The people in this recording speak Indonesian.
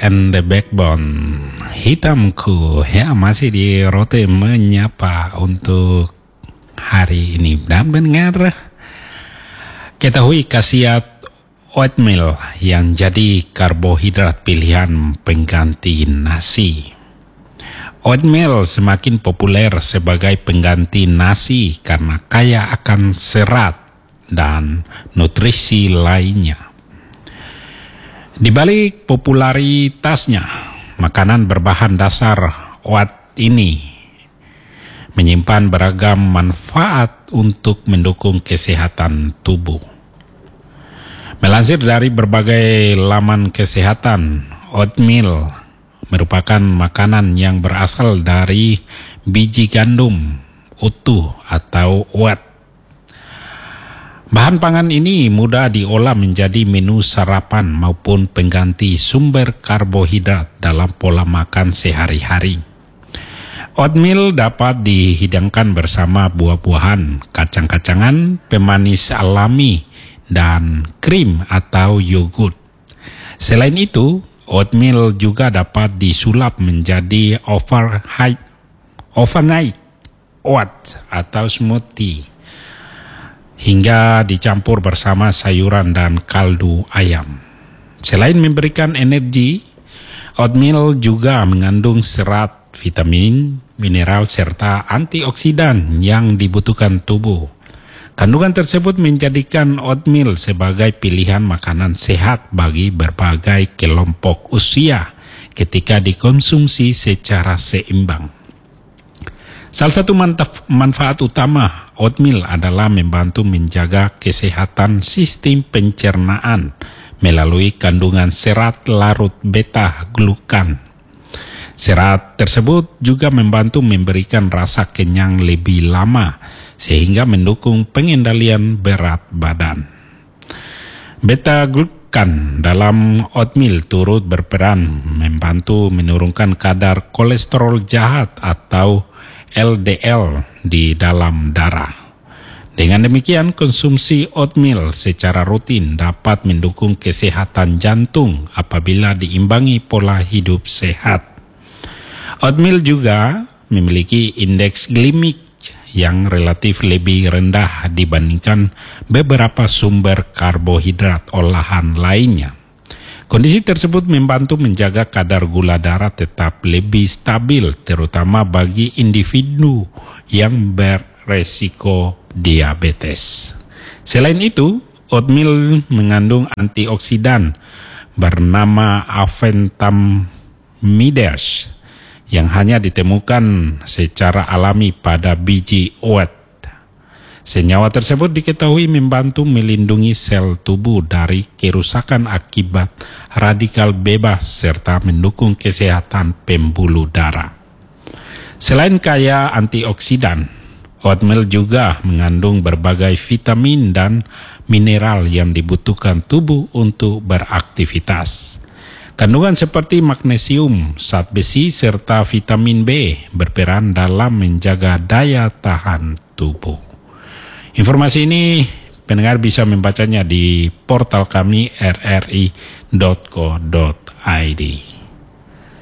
and the Backbone. Hitamku ya masih di Rote Menyapa untuk hari ini. Dan benar ketahui khasiat oatmeal yang jadi karbohidrat pilihan pengganti nasi. Oatmeal semakin populer sebagai pengganti nasi karena kaya akan serat dan nutrisi lainnya. Di balik popularitasnya, makanan berbahan dasar oat ini menyimpan beragam manfaat untuk mendukung kesehatan tubuh. Melansir dari berbagai laman kesehatan, oatmeal merupakan makanan yang berasal dari biji gandum utuh atau oat. Bahan pangan ini mudah diolah menjadi menu sarapan maupun pengganti sumber karbohidrat dalam pola makan sehari-hari. Oatmeal dapat dihidangkan bersama buah-buahan, kacang-kacangan, pemanis alami, dan krim atau yogurt. Selain itu, oatmeal juga dapat disulap menjadi overnight oat atau smoothie hingga dicampur bersama sayuran dan kaldu ayam. Selain memberikan energi, oatmeal juga mengandung serat, vitamin, mineral serta antioksidan yang dibutuhkan tubuh. Kandungan tersebut menjadikan oatmeal sebagai pilihan makanan sehat bagi berbagai kelompok usia ketika dikonsumsi secara seimbang. Salah satu manfaat utama oatmeal adalah membantu menjaga kesehatan sistem pencernaan melalui kandungan serat larut beta-glukan. Serat tersebut juga membantu memberikan rasa kenyang lebih lama sehingga mendukung pengendalian berat badan. Beta-glukan dalam oatmeal turut berperan membantu menurunkan kadar kolesterol jahat atau LDL di dalam darah. Dengan demikian, konsumsi oatmeal secara rutin dapat mendukung kesehatan jantung apabila diimbangi pola hidup sehat. Oatmeal juga memiliki indeks glikemik yang relatif lebih rendah dibandingkan beberapa sumber karbohidrat olahan lainnya. Kondisi tersebut membantu menjaga kadar gula darah tetap lebih stabil, terutama bagi individu yang beresiko diabetes. Selain itu, oatmeal mengandung antioksidan bernama aventamidase yang hanya ditemukan secara alami pada biji oat. Senyawa tersebut diketahui membantu melindungi sel tubuh dari kerusakan akibat radikal bebas serta mendukung kesehatan pembuluh darah. Selain kaya antioksidan, oatmeal juga mengandung berbagai vitamin dan mineral yang dibutuhkan tubuh untuk beraktivitas. Kandungan seperti magnesium, zat besi, serta vitamin B berperan dalam menjaga daya tahan tubuh. Informasi ini pendengar bisa membacanya di portal kami rri.co.id.